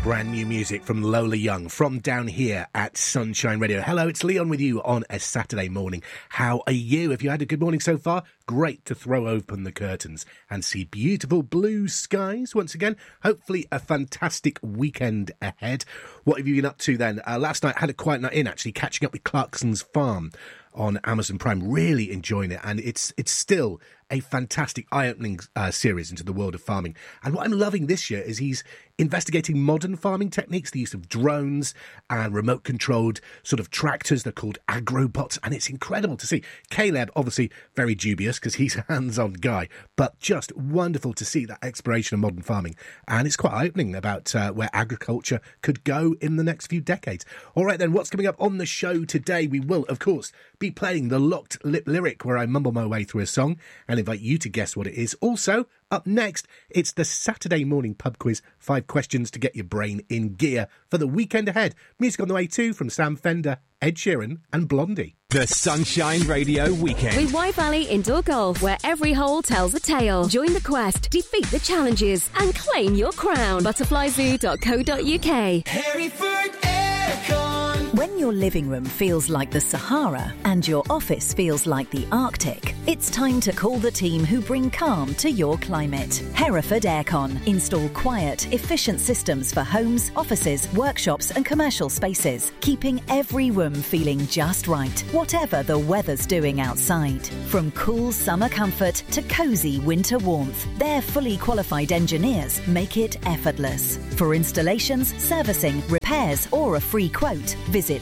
Brand new music from Lola Young from down here at Sunshine Radio. Hello, it's Leon with you on a Saturday morning. How are you? Have you had a good morning so far? Great to throw open the curtains and see beautiful blue skies once again. Hopefully a fantastic weekend ahead. What have you been up to then? Last night I had a quiet night in, actually, catching up with Clarkson's Farm on Amazon Prime. Really enjoying it, and it's still a fantastic eye-opening series into the world of farming. And what I'm loving this year is he's investigating modern farming techniques, the use of drones and remote-controlled sort of tractors. They're called agrobots, and it's incredible to see. Caleb, obviously very dubious because he's a hands-on guy, but just wonderful to see that exploration of modern farming. And it's quite eye-opening about where agriculture could go in the next few decades. All right, then, what's coming up on the show today? We will, of course, be playing the Locked Lip Lyric, where I mumble my way through a song and invite you to guess what it is. Also, up next, it's the Saturday morning pub quiz. 5 questions to get your brain in gear for the weekend ahead. Music on the way too from Sam Fender, Ed Sheeran and Blondie. The Sunshine Radio Weekend. With White Valley Indoor Golf, where every hole tells a tale. Join the quest, defeat the challenges and claim your crown. Butterflyzoo.co.uk. Hereford Aircon. When your living room feels like the Sahara and your office feels like the Arctic, it's time to call the team who bring calm to your climate. Hereford Aircon. Install quiet, efficient systems for homes, offices, workshops and commercial spaces, keeping every room feeling just right, whatever the weather's doing outside. From cool summer comfort to cosy winter warmth, their fully qualified engineers make it effortless. For installations, servicing, repairs or a free quote, visit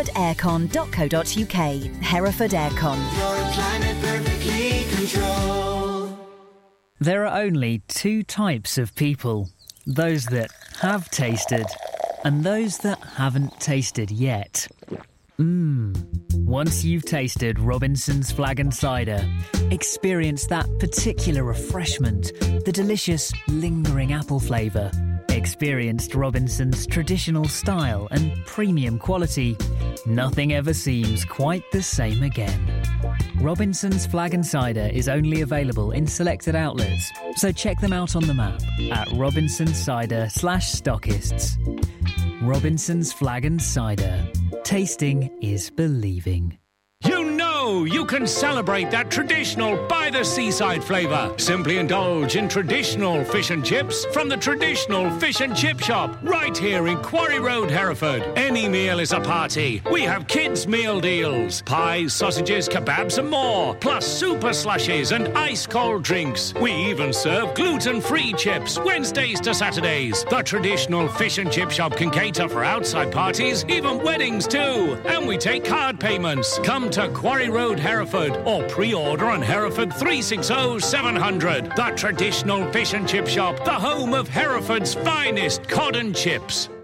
herefordaircon.co.uk. Hereford Aircon. Your climate perfectly controlled. There are only 2 types of people. Those that have tasted and those that haven't tasted yet. Once you've tasted Robinson's Flag and Cider, experience that particular refreshment, the delicious, lingering apple flavour. Experienced Robinson's traditional style and premium quality, nothing ever seems quite the same again. Robinson's Flag and Cider is only available in selected outlets, so check them out on the map at robinsoncider/stockists. Robinson's Flag and Cider. Tasting is believing. You can celebrate that traditional by-the-seaside flavour. Simply indulge in traditional fish and chips from the traditional fish and chip shop right here in Quarry Road, Hereford. Any meal is a party. We have kids' meal deals, pies, sausages, kebabs and more, plus super slushies and ice-cold drinks. We even serve gluten-free chips Wednesdays to Saturdays. The traditional fish and chip shop can cater for outside parties, even weddings too. And we take card payments. Come to Quarry Road, Hereford, or pre-order on Hereford 360 700. The traditional fish and chip shop, the home of Hereford's finest cod and chips.